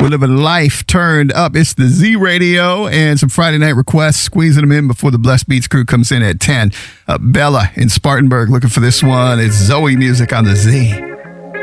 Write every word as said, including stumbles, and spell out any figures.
We're living life turned up. It's the Z Radio and some Friday night requests, squeezing them in before the Blessed Beats crew comes in at ten. Uh, Bella in Spartanburg looking for this one. It's Zoe music on the Z.